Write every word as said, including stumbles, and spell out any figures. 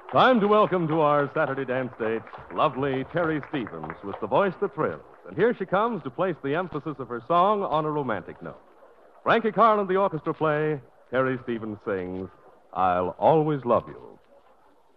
Time to welcome to our Saturday dance date lovely Terry Stevens with the voice that thrills. And here she comes to place the emphasis of her song on a romantic note. Frankie Carl and the orchestra play. Terry Stevens sings, I'll Always Love You.